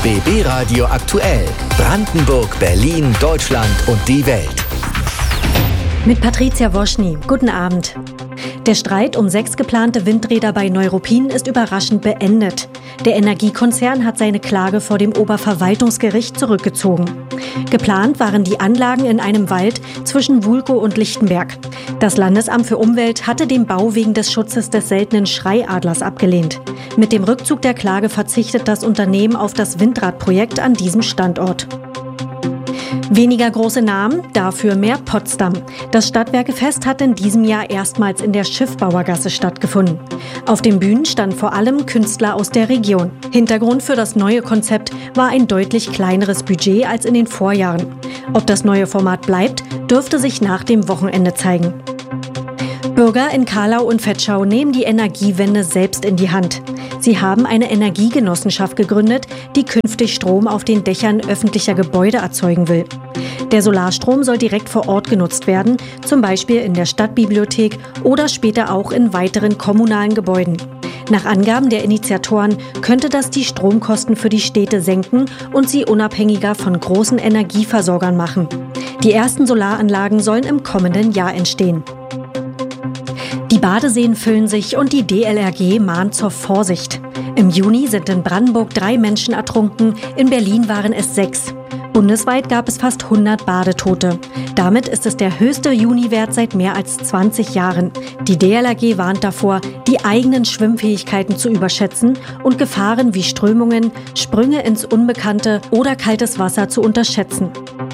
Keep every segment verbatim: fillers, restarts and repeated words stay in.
B B Radio aktuell. Brandenburg, Berlin, Deutschland und die Welt. Mit Patricia Woschny. Guten Abend. Der Streit um sechs geplante Windräder bei Neuruppin ist überraschend beendet. Der Energiekonzern hat seine Klage vor dem Oberverwaltungsgericht zurückgezogen. Geplant waren die Anlagen in einem Wald zwischen Wulkow und Lichtenberg. Das Landesamt für Umwelt hatte den Bau wegen des Schutzes des seltenen Schreiadlers abgelehnt. Mit dem Rückzug der Klage verzichtet das Unternehmen auf das Windradprojekt an diesem Standort. Weniger große Namen, dafür mehr Potsdam. Das Stadtwerkefest hat in diesem Jahr erstmals in der Schiffbauergasse stattgefunden. Auf den Bühnen standen vor allem Künstler aus der Region. Hintergrund für das neue Konzept war ein deutlich kleineres Budget als in den Vorjahren. Ob das neue Format bleibt, dürfte sich nach dem Wochenende zeigen. Bürger in Kahlau und Vetschau nehmen die Energiewende selbst in die Hand. Sie haben eine Energiegenossenschaft gegründet, die künftig Strom auf den Dächern öffentlicher Gebäude erzeugen will. Der Solarstrom soll direkt vor Ort genutzt werden, zum Beispiel in der Stadtbibliothek oder später auch in weiteren kommunalen Gebäuden. Nach Angaben der Initiatoren könnte das die Stromkosten für die Städte senken und sie unabhängiger von großen Energieversorgern machen. Die ersten Solaranlagen sollen im kommenden Jahr entstehen. Die Badeseen füllen sich und die D L R G mahnt zur Vorsicht. Im Juni sind in Brandenburg drei Menschen ertrunken, in Berlin waren es sechs. Bundesweit gab es fast hundert Badetote. Damit ist es der höchste Juniwert seit mehr als zwanzig Jahren. Die D L R G warnt davor, die eigenen Schwimmfähigkeiten zu überschätzen und Gefahren wie Strömungen, Sprünge ins Unbekannte oder kaltes Wasser zu unterschätzen.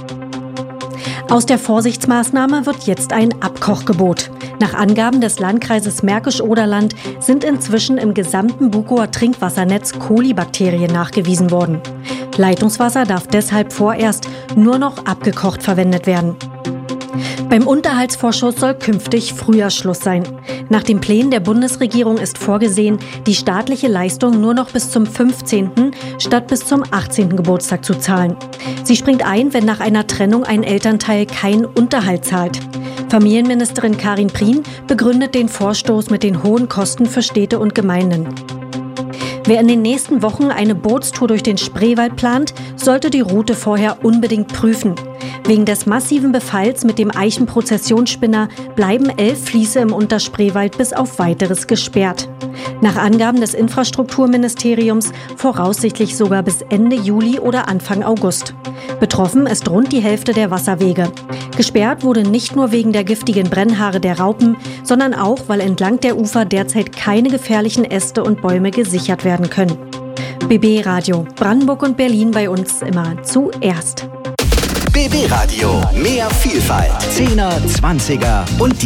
Aus der Vorsichtsmaßnahme wird jetzt ein Abkochgebot. Nach Angaben des Landkreises Märkisch-Oderland sind inzwischen im gesamten Bukower Trinkwassernetz Kolibakterien nachgewiesen worden. Leitungswasser darf deshalb vorerst nur noch abgekocht verwendet werden. Beim Unterhaltsvorschuss soll künftig früher Schluss sein. Nach den Plänen der Bundesregierung ist vorgesehen, die staatliche Leistung nur noch bis zum fünfzehnten statt bis zum achtzehnten Geburtstag zu zahlen. Sie springt ein, wenn nach einer Trennung ein Elternteil keinen Unterhalt zahlt. Familienministerin Karin Prien begründet den Vorstoß mit den hohen Kosten für Städte und Gemeinden. Wer in den nächsten Wochen eine Bootstour durch den Spreewald plant, sollte die Route vorher unbedingt prüfen. Wegen des massiven Befalls mit dem Eichenprozessionsspinner bleiben elf Fließe im Unterspreewald bis auf Weiteres gesperrt. Nach Angaben des Infrastrukturministeriums voraussichtlich sogar bis Ende Juli oder Anfang August. Betroffen ist rund die Hälfte der Wasserwege. Gesperrt wurde nicht nur wegen der giftigen Brennhaare der Raupen, sondern auch, weil entlang der Ufer derzeit keine gefährlichen Äste und Bäume gesichert werden können. B B Radio, Brandenburg und Berlin bei uns immer zuerst. B B Radio, mehr Vielfalt. Zehner, Zwanziger und die